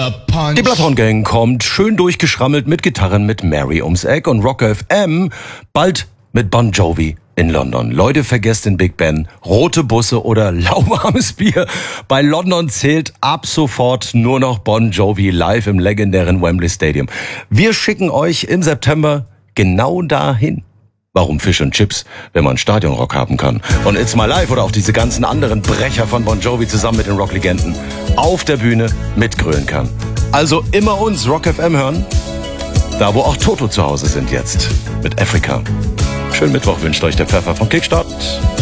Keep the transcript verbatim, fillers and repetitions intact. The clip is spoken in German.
Die Bloodhound Gang kommt schön durchgeschrammelt mit Gitarren mit Mary ums Eck und Rock F M bald mit Bon Jovi in London. Leute, vergesst den Big Ben, rote Busse oder lauwarmes Bier. Bei London zählt ab sofort nur noch Bon Jovi live im legendären Wembley Stadium. Wir schicken euch im September genau dahin. Warum Fish and Chips, wenn man Stadionrock haben kann? Und It's My Life oder auch diese ganzen anderen Brecher von Bon Jovi zusammen mit den Rocklegenden auf der Bühne mitgrölen kann. Also immer uns Rock F M hören, da wo auch Toto zu Hause sind jetzt mit Africa. Schönen Mittwoch wünscht euch der Pfeffer von Kickstart.